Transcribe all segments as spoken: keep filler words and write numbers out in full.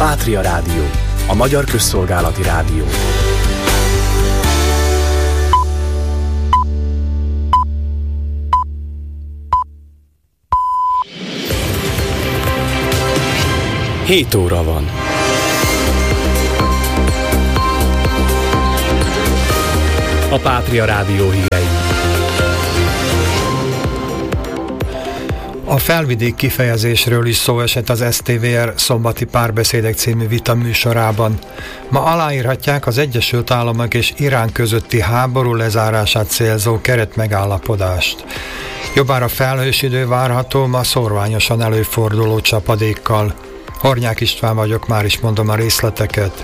Pátria Rádió, a magyar közszolgálati rádió. Hét óra van. A Pátria Rádió hírei. A felvidék kifejezésről is szó esett az es té vé er Szombati Párbeszédek című vita műsorában. Ma aláírhatják az Egyesült Államok és Irán közötti háború lezárását célzó keretmegállapodást. Jobbára felhős idő várható, ma szórványosan előforduló csapadékkal. Hornyák István vagyok, már is mondom a részleteket.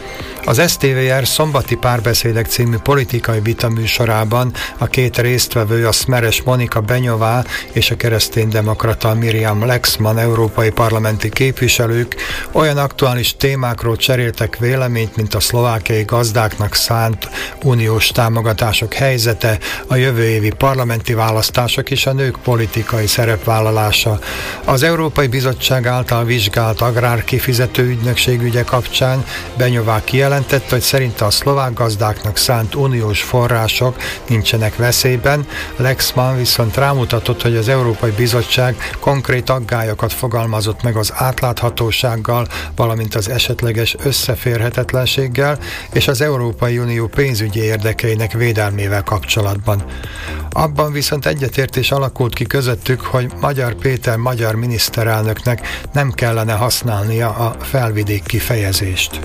Az es té vé er Szombati Párbeszédek című politikai vita műsorában a két résztvevő, a Szmeres Monika Benyová és a kereszténydemokrata Miriam Lexman európai parlamenti képviselők olyan aktuális témákról cseréltek véleményt, mint a szlovákiai gazdáknak szánt uniós támogatások helyzete, a jövő évi parlamenti választások és a nők politikai szerepvállalása. Az Európai Bizottság által vizsgált agrárkifizető ügynökség ügye kapcsán Benyová kijelentette, hogy szerinte a szlovák gazdáknak szánt uniós források nincsenek veszélyben. Lexman viszont rámutatott, hogy az Európai Bizottság konkrét aggályokat fogalmazott meg az átláthatósággal, valamint az esetleges összeférhetetlenséggel és az Európai Unió pénzügyi érdekeinek védelmével kapcsolatban. Abban viszont egyetértés alakult ki közöttük, hogy Magyar Péter magyar miniszterelnöknek nem kellene használnia a felvidék kifejezést.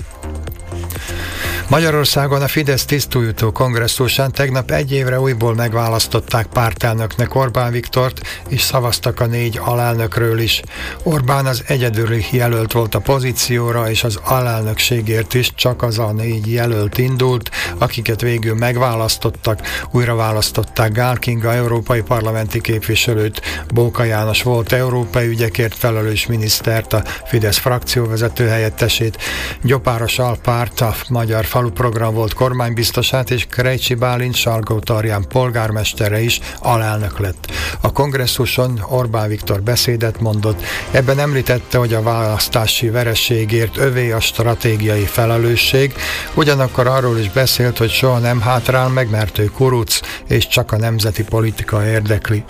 Magyarországon a Fidesz tisztújutó kongresszusán tegnap egy évre újból megválasztották pártelnöknek Orbán Viktort, és szavaztak a négy alelnökről is. Orbán az egyedüli jelölt volt a pozícióra, és az alelnökségért is csak az a négy jelölt indult, akiket végül megválasztottak. Újra választották Gál Kinga európai parlamenti képviselőt, Bóka János volt európai ügyekért felelős minisztert, a Fidesz frakcióvezető helyettesét, Gyopáros Alpárt, a Magyar Faluprogram volt kormánybiztosát, és Krejcsi Bálint Salgó-Tarján polgármestere is alelnök lett. A kongresszuson Orbán Viktor beszédet mondott, ebben említette, hogy a választási vereségért övé a stratégiai felelősség, ugyanakkor arról is beszélt, hogy soha nem hátrál meg, mert ő kuruc, és csak a nemzeti politika érdekli.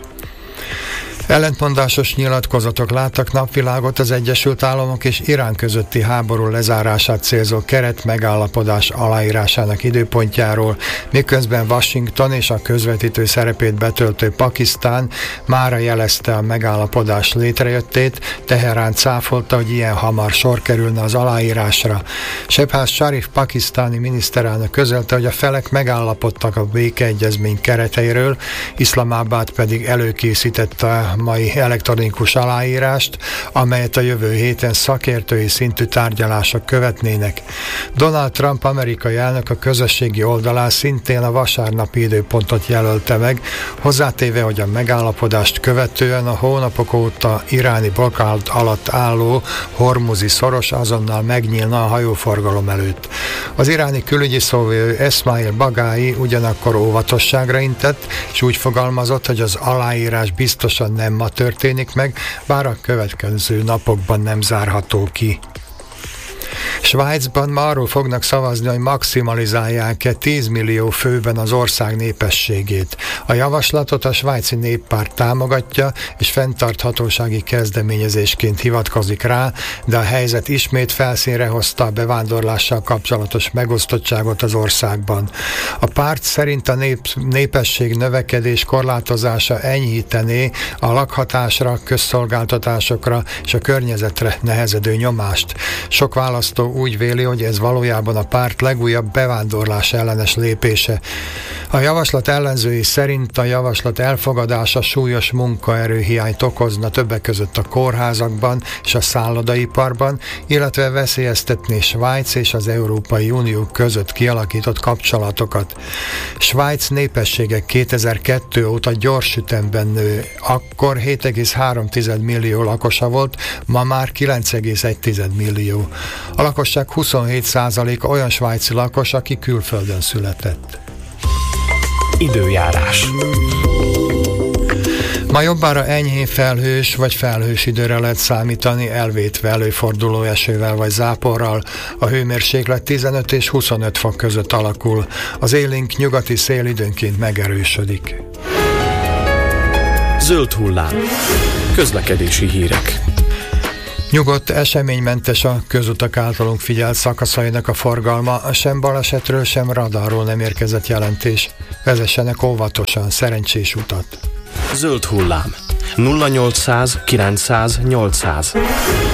Ellentmondásos nyilatkozatok láttak napvilágot az Egyesült Államok és Irán közötti háború lezárását célzó keret megállapodás aláírásának időpontjáról, miközben Washington és a közvetítő szerepét betöltő Pakisztán mára jelezte a megállapodás létrejöttét, Teherán cáfolta, hogy ilyen hamar sor kerülne az aláírásra. Shehbaz Sharif pakisztáni miniszterelnök közölte, hogy a felek megállapodtak a békeegyezmény kereteiről, Iszlamabad pedig előkészítette mai elektronikus aláírást, amelyet a jövő héten szakértői szintű tárgyalások követnének. Donald Trump amerikai elnök a közösségi oldalán szintén a vasárnapi időpontot jelölte meg, hozzátéve, hogy a megállapodást követően a hónapok óta iráni blokkád alatt álló Hormuzi szoros azonnal megnyílna a hajóforgalom előtt. Az iráni külügyi szóvivő Esmail Bagái ugyanakkor óvatosságra intett, és úgy fogalmazott, hogy az aláírás biztosan nem ma történik meg, bár a következő napokban nem zárható ki. Svájcban ma arról fognak szavazni, hogy maximalizálják-e tíz millió főben az ország népességét. A javaslatot a svájci néppárt támogatja, és fenntarthatósági kezdeményezésként hivatkozik rá, de a helyzet ismét felszínre hozta a bevándorlással kapcsolatos megosztottságot az országban. A párt szerint a nép, népesség növekedés korlátozása enyhítené a lakhatásra, közszolgáltatásokra és a környezetre nehezedő nyomást. Sok választó úgy véli, hogy ez valójában a párt legújabb bevándorlás ellenes lépése. A javaslat ellenzői szerint a javaslat elfogadása súlyos munkaerőhiányt okozna többek között a kórházakban és a szállodaiparban, illetve veszélyeztetné Svájc és az Európai Unió között kialakított kapcsolatokat. Svájc népessége kétezer-kettő óta gyors ütemben nő. Akkor hét egész három millió lakosa volt, ma már kilenc egész egy millió. A lakosság huszonhét százaléka olyan svájci lakos, aki külföldön született. Időjárás. Ma jobbára enyhén felhős vagy felhős időre lehet számítani, elvétve előforduló esővel vagy záporral. A hőmérséklet tizenöt és huszonöt fok között alakul. Az élénk nyugati szél időnként megerősödik. Zöld hullám. Közlekedési hírek. Nyugodt, eseménymentes a közutak általunk figyelt szakaszainak a forgalma, sem balesetről, sem radarról nem érkezett jelentés. Vezessenek óvatosan, szerencsés utat. Zöld hullám. nulla nyolcszáz kilencszáz nyolcszáz.